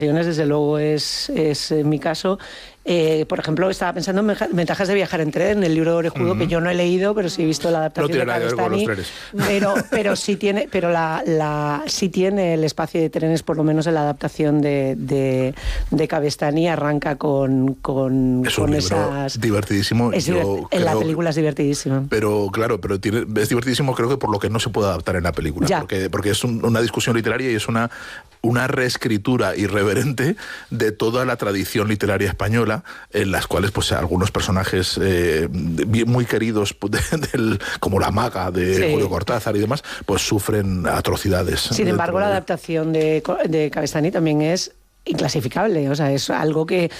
Desde luego es mi caso. Por ejemplo, estaba pensando en ventajas de viajar en tren, el libro de Orejudo, que yo no he leído, pero sí he visto la adaptación de Cavestany. Pero sí tiene, sí tiene el espacio de trenes, por lo menos en la adaptación de Cavestany, arranca con esas. Divertidísimo. La película es divertidísima. Pero claro, es divertidísimo, creo que por lo que no se puede adaptar en la película, porque es una discusión literaria y es una reescritura irreverente de toda la tradición literaria española, en las cuales pues algunos personajes muy queridos como la maga de Julio Cortázar y demás, pues sufren atrocidades. Sin embargo, la adaptación de Cavestany también es inclasificable, o sea, es algo que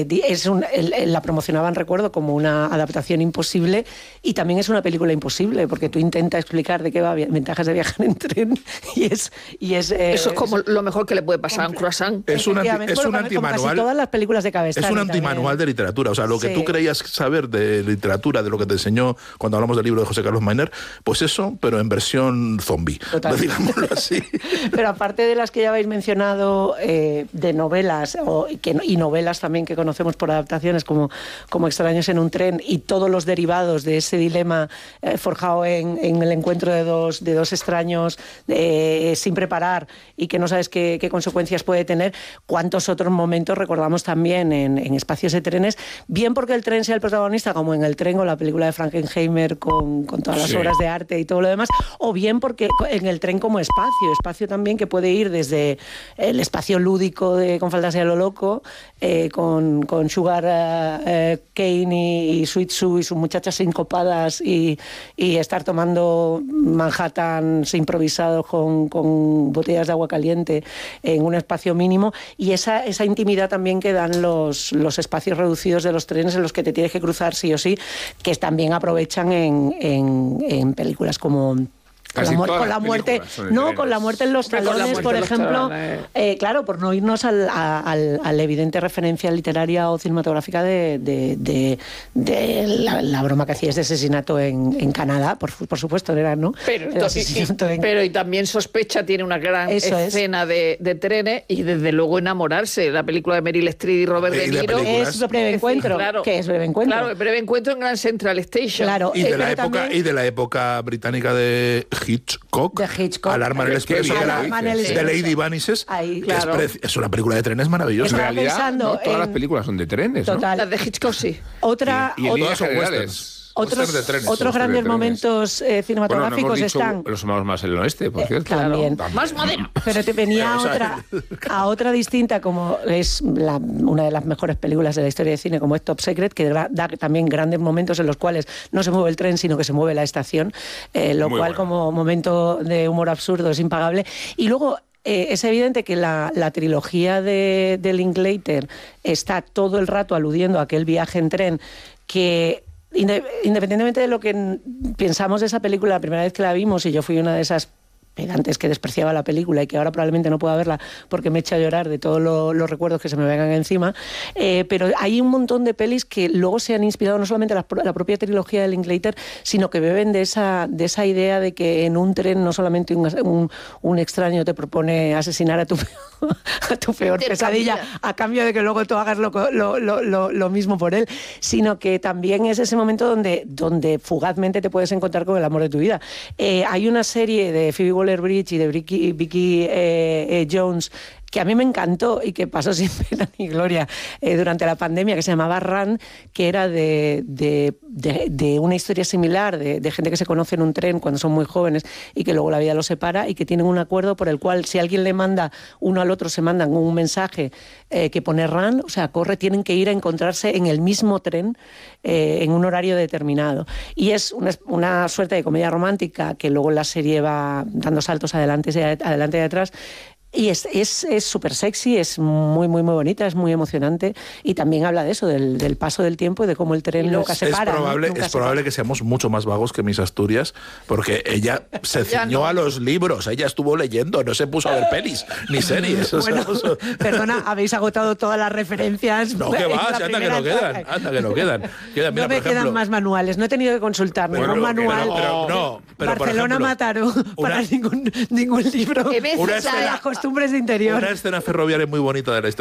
la promocionaban, recuerdo, como una adaptación imposible, y también es una película imposible, porque tú intentas explicar de qué va ventajas de viajar en tren y es eso es como lo mejor que le puede pasar a un croissant. Es un antimanual. Casi todas las películas de Cavestany. Es un antimanual de literatura, o sea, lo que tú creías saber de literatura, de lo que te enseñó cuando hablamos del libro de José Carlos Mayner, pues eso, pero en versión zombie, digámoslo así. Pero aparte de las que ya habéis mencionado, de novelas y novelas también que conocemos por adaptaciones como Extraños en un tren, y todos los derivados de ese dilema forjado en el encuentro de dos extraños sin preparar y que no sabes qué consecuencias puede tener. ¿Cuántos otros momentos recordamos también en Espacios de trenes? Bien porque el tren sea el protagonista, como en El tren o la película de Frankenheimer con todas las obras de arte y todo lo demás, o bien porque en el tren como espacio también, que puede ir desde el espacio lúdico con Faldas y a lo loco, con Sugar Cane y Sweet Sue y sus muchachas sincopadas y estar tomando Manhattan improvisado con botellas de agua caliente en un espacio mínimo, y esa intimidad también que dan los espacios reducidos de los trenes en los que te tienes que cruzar sí o sí, que también aprovechan en películas como con la muerte en los talones, por ejemplo, claro, por no irnos a la evidente referencia literaria o cinematográfica de la broma que hacías de asesinato en Canadá, por supuesto, era, ¿no? Pero y también Sospecha tiene una gran escena de trenes, y desde luego Enamorarse, la película de Meryl Streep y Robert De Niro. Es Breve Encuentro, que es Breve Encuentro. Claro, Breve Encuentro en Grand Central Station. Claro, y de la época británica de Hitchcock, Alarma en el Expreso, de Lady Vanishes, es una película de trenes maravillosa. En realidad, no todas las películas son de trenes, ¿no? Las de Hitchcock sí. Y en líneas generales. Otros grandes momentos cinematográficos están. Los amamos más en el oeste, por cierto. También. Más moderno. Pero te venía a otra distinta, como es una de las mejores películas de la historia de cine, como es Top Secret, que da también grandes momentos en los cuales no se mueve el tren, sino que se mueve la estación, lo cual bueno, como momento de humor absurdo es impagable. Y luego es evidente que la trilogía de Linklater está todo el rato aludiendo a aquel viaje en tren que, independientemente de lo que pensamos de esa película la primera vez que la vimos, y yo fui una de esas pedantes que despreciaba la película y que ahora probablemente no pueda verla porque me echa a llorar de todos los recuerdos que se me vengan encima, pero hay un montón de pelis que luego se han inspirado no solamente la propia trilogía de Linklater, sino que beben de esa idea de que en un tren no solamente un extraño te propone asesinar a tu peor pesadilla a cambio de que luego tú hagas lo mismo por él, sino que también es ese momento donde fugazmente te puedes encontrar con el amor de tu vida. Hay una serie de Phoebe Waller-Bridge y de Vicky Jones que a mí me encantó y que pasó sin pena ni gloria durante la pandemia, que se llamaba Run, que era de una historia similar, de gente que se conoce en un tren cuando son muy jóvenes y que luego la vida los separa, y que tienen un acuerdo por el cual si alguien le manda uno al otro, se mandan un mensaje que pone Run, o sea, corre, tienen que ir a encontrarse en el mismo tren en un horario determinado. Y es una suerte de comedia romántica que luego la serie va dando saltos adelante y atrás. Y es súper sexy, es muy, muy, muy bonita, es muy emocionante, y también habla de eso, del paso del tiempo y de cómo el tren nunca se para. Es probable que seamos mucho más vagos que Miss Asturias, porque ella se ciñó a los libros, ella estuvo leyendo, no se puso a ver pelis ni series. Bueno, perdona, habéis agotado todas las referencias. No, que va, anda que no quedan. Mira, no me quedan más manuales, no he tenido que consultar ningún manual. Pero Barcelona Mataró para ningún libro. Una escena ferroviaria muy bonita de la historia